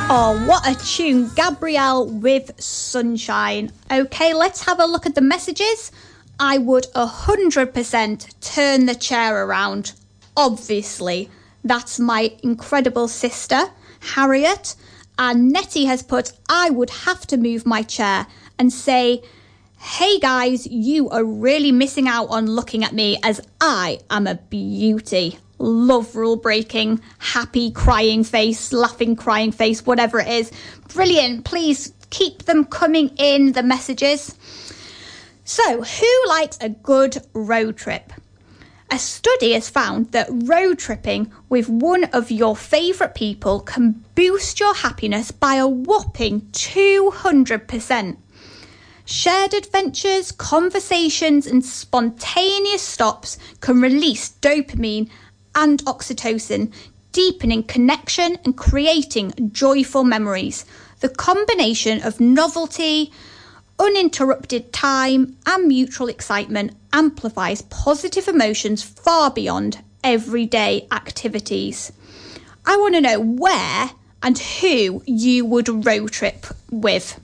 Oh, what a tune. Gabrielle with Sunshine. Okay, let's have a look at the messages. I would 100% turn the chair around. Obviously, that's my incredible sister, Harriet. And Nettie has put, I would have to move my chair and say, hey guys, you are really missing out on looking at me as I am a beauty. Love rule breaking, happy crying face, laughing crying face, whatever it is. Brilliant. Please keep them coming in, the messages. So, who likes a good road trip? A study has found that road tripping with one of your favourite people can boost your happiness by a whopping 200%. Shared adventures, conversations and spontaneous stops can release dopamine and oxytocin, deepening connection and creating joyful memories. The combination of novelty, uninterrupted time and mutual excitement amplifies positive emotions far beyond everyday activities. I want to know where and who you would road trip with.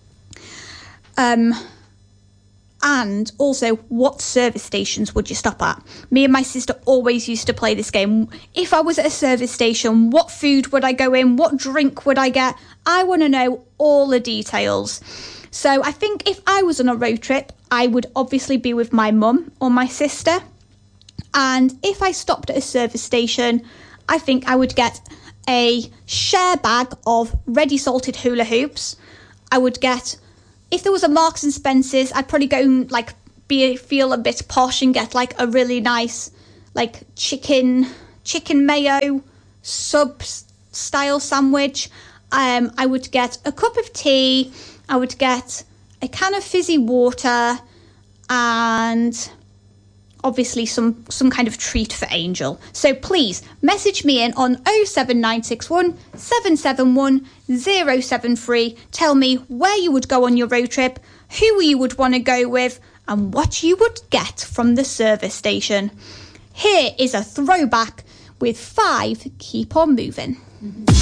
And also, what service stations would you stop at? Me and my sister always used to play this game. If I was at a service station, what food would I go in? What drink would I get? I want to know all the details. So I think if I was on a road trip, I would obviously be with my mum or my sister. And if I stopped at a service station, I think I would get a share bag of ready salted hula hoops. I would get... If there was a Marks and Spencer's, I'd probably go and feel a bit posh and get like a really nice chicken mayo sub style sandwich. I would get a cup of tea. I would get a can of fizzy water and obviously some kind of treat for Angel. So please message me in on 07961 771 073. Tell me where you would go on your road trip, who you would want to go with, and what you would get from the service station. Here is a throwback with 5 Keep On Moving.